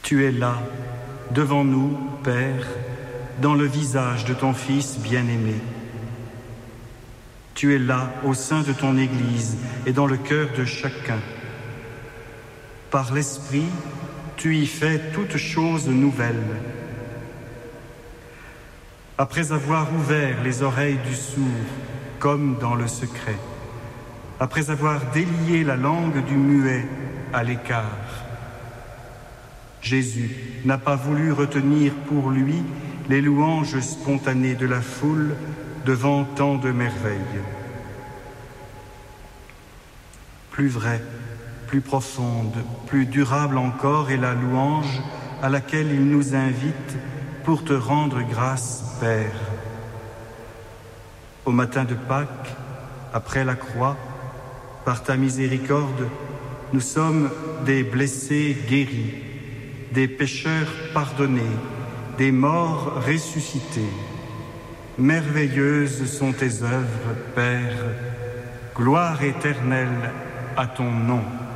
Tu es là, devant nous, Père, dans le visage de ton Fils bien-aimé. Tu es là, au sein de ton Église et dans le cœur de chacun. Par l'Esprit, tu y fais toutes choses nouvelles. Après avoir ouvert les oreilles du sourd, comme dans le secret, après avoir délié la langue du muet à l'écart, Jésus n'a pas voulu retenir pour lui les louanges spontanées de la foule devant tant de merveilles. Plus vraie, plus profonde, plus durable encore est la louange à laquelle il nous invite pour te rendre grâce, Père. Au matin de Pâques, après la croix, par ta miséricorde, nous sommes des blessés guéris, des pécheurs pardonnés, des morts ressuscités. Merveilleuses sont tes œuvres, Père, gloire éternelle à ton nom.